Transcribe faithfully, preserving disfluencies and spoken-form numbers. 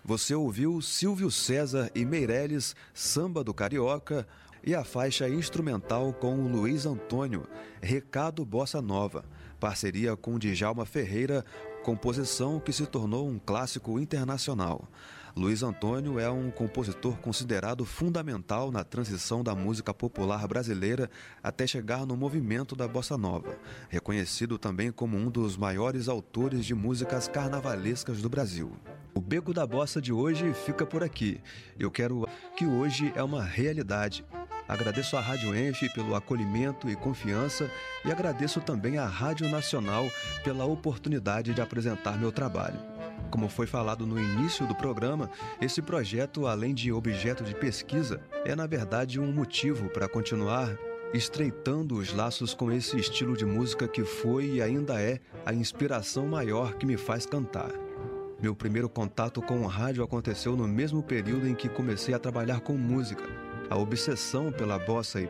Você ouviu Silvio César e Meirelles, Samba do Carioca, e a faixa instrumental com o Luiz Antônio, Recado Bossa Nova, parceria com Djalma Ferreira, composição que se tornou um clássico internacional. Luiz Antônio é um compositor considerado fundamental na transição da música popular brasileira até chegar no movimento da Bossa Nova, reconhecido também como um dos maiores autores de músicas carnavalescas do Brasil. O Beco da Bossa de hoje fica por aqui. Eu quero que hoje é uma realidade. Agradeço à Rádio Enf pelo acolhimento e confiança e agradeço também à Rádio Nacional pela oportunidade de apresentar meu trabalho. Como foi falado no início do programa, esse projeto, além de objeto de pesquisa, é na verdade um motivo para continuar estreitando os laços com esse estilo de música que foi e ainda é a inspiração maior que me faz cantar. Meu primeiro contato com o rádio aconteceu no mesmo período em que comecei a trabalhar com música. A obsessão pela bossa e